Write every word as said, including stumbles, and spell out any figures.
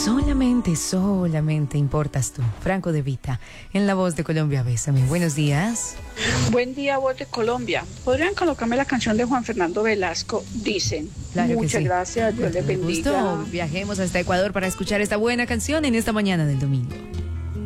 Solamente, solamente importas tú. Franco De Vita, en la voz de Colombia Bésame. Buenos días. Buen día, voz de Colombia. ¿Podrían colocarme la canción de Juan Fernando Velasco? Dicen. Claro Muchas que sí. gracias, Dios les bendiga. Gusto. Viajemos hasta Ecuador para escuchar esta buena canción en esta mañana del domingo.